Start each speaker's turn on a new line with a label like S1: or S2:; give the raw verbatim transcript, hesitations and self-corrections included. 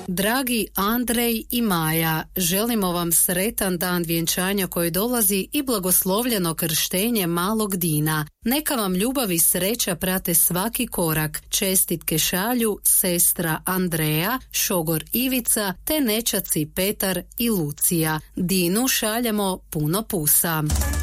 S1: Dragi Andrej i Maja, želimo vam sretan dan vjenčanja koji dolazi i blagoslovljeno krštenje malog Dina. Neka vam ljubav i sreća prate svaki korak. Čestitke šalju sestra Andreja, šogor Ivica te nećaci Petar i Lucija. Dinu šaljemo puno pusa.